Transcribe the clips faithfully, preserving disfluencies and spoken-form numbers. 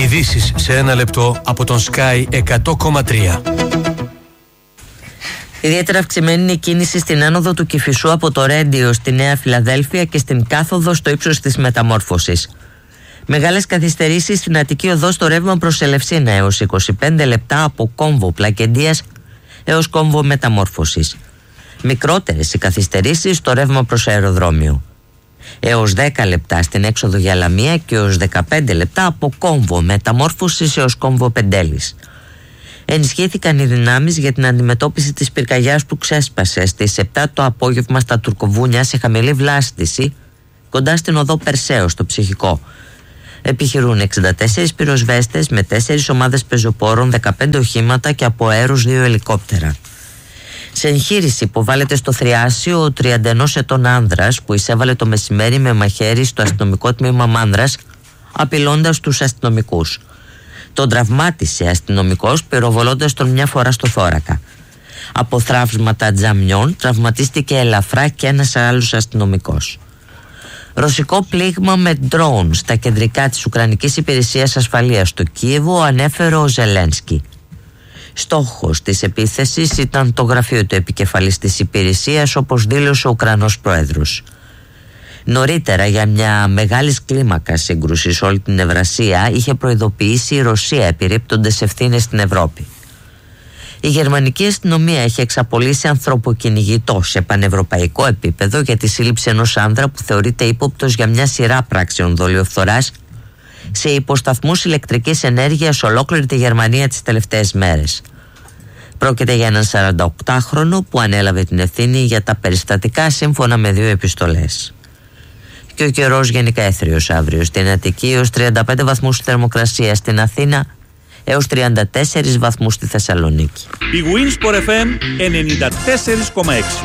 Ειδήσεις σε ένα λεπτό από τον Sky εκατό κόμμα τρία. Ιδιαίτερα αυξημένη είναι η κίνηση στην άνοδο του Κηφισού από το Ρέντιο στη Νέα Φιλαδέλφια και στην κάθοδο στο ύψος της Μεταμόρφωσης. Μεγάλες καθυστερήσεις στην Αττική Οδό στο ρεύμα προς Ελευσίνα έως είκοσι πέντε λεπτά από κόμβο Πλακεντίας έως κόμβο Μεταμόρφωσης. Μικρότερες οι καθυστερήσεις στο ρεύμα προς αεροδρόμιο. Έως δέκα λεπτά στην έξοδο για Λαμία και έως δεκαπέντε λεπτά από κόμβο Μεταμόρφωσης έως κόμβο Πεντέλης. Ενισχύθηκαν οι δυνάμεις για την αντιμετώπιση της πυρκαγιάς που ξέσπασε στις επτά το απόγευμα στα Τουρκοβούνια σε χαμηλή βλάστηση κοντά στην οδό Περσέως στο Ψυχικό. Επιχειρούν εξήντα τέσσερις πυροσβέστες με τέσσερις ομάδες πεζοπόρων, δεκαπέντε οχήματα και από αέρους δύο ελικόπτερα. Σε εγχείρηση υποβάλλεται στο Θριάσιο ο τριάντα ενός ετών άνδρας που εισέβαλε το μεσημέρι με μαχαίρι στο αστυνομικό τμήμα Μάνδρας απειλώντας τους αστυνομικούς. Τον τραυμάτισε αστυνομικός πυροβολώντας τον μια φορά στο θώρακα. Από θραύσματα τζαμιών τραυματίστηκε ελαφρά και ένας άλλος αστυνομικός. Ρωσικό πλήγμα με ντρόουν στα κεντρικά της Ουκρανικής Υπηρεσίας Ασφαλείας στο Κίεβο, ανέφερε ο Ζελένσκι. Στόχος της επίθεσης ήταν το γραφείο του επικεφαλής της υπηρεσίας, όπως δήλωσε ο Ουκρανός πρόεδρος. Νωρίτερα, για μια μεγάλης κλίμακας σύγκρουση σε όλη την Ευρασία, είχε προειδοποιήσει η Ρωσία επιρρύπτοντας ευθύνες στην Ευρώπη. Η γερμανική αστυνομία έχει εξαπολύσει ανθρωποκυνηγητό σε πανευρωπαϊκό επίπεδο για τη σύλληψη ενός άνδρα που θεωρείται ύποπτος για μια σειρά πράξεων δολιοφθοράς σε υποσταθμούς ηλεκτρικής ενέργειας σε ολόκληρη τη Γερμανία τις τελευταίες μέρες. Πρόκειται για έναν σαρανταοκτάχρονο που ανέλαβε την ευθύνη για τα περιστατικά σύμφωνα με δύο επιστολές. Και ο καιρός γενικά έθριος αύριο στην Αττική έως τριάντα πέντε βαθμούς θερμοκρασία, στην Αθήνα έως τριάντα τέσσερις βαθμούς στη Θεσσαλονίκη. Η Winsport εφ εμ ενενήντα τέσσερα κόμμα έξι.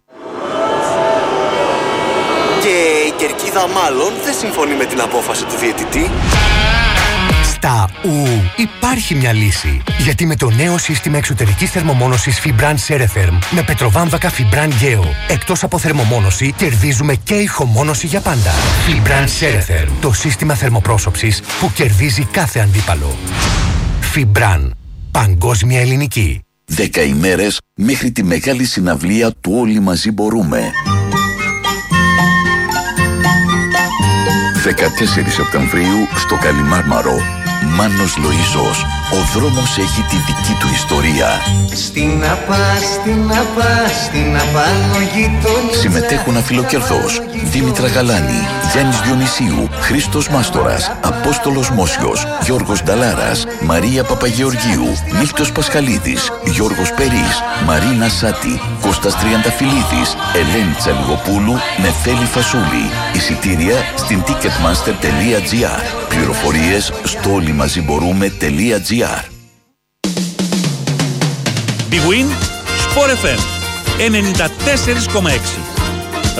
Και η κερκίδα μάλλον δεν συμφωνεί με την απόφαση του διαιτητή. Στα ου υπάρχει μια λύση. Γιατί με το νέο σύστημα εξωτερικής θερμομόνωσης Fibran Ceretherm με πετροβάμβακα Fibran Geo, εκτός από θερμομόνωση, κερδίζουμε και ηχομόνωση για πάντα. Fibran Ceretherm, το σύστημα θερμοπρόσωψης που κερδίζει κάθε αντίπαλο. Fibran, παγκόσμια ελληνική. Δέκα ημέρες μέχρι τη μεγάλη συναυλία του Όλοι Μαζί Μπορούμε. δεκατέσσερις Σεπτεμβρίου στο Καλιμάρμαρο. Μάνος Λοΐζος. Ο δρόμος έχει τη δική του ιστορία. Στην Απά, στην Απά, στην Απάνω γειτονίτσα. Συμμετέχουν Αφιλοκερδός, Δήμητρα Γαλάνη, Γιάννης Διονυσίου, Χρήστος Μάστορας, Απόστολος Μόσιος, Γιώργος Νταλάρας, Μαρία Παπαγεωργίου, Μίχτος Πασχαλίδης, Γιώργος Περής, Μαρίνα Σάτη, Κώστας Τριανταφυλλίδης, Ελένη Τσαλιγοπούλου, Νεφέλη Φασούλη. Εισιτήρια στην ticketmaster τελεία τζι άρ. Πληροφορίες στο όλοιμαζιμπορούμε τελεία τζι άρ. Big Win Sport εφ εμ ενενήντα τέσσερα κόμμα έξι.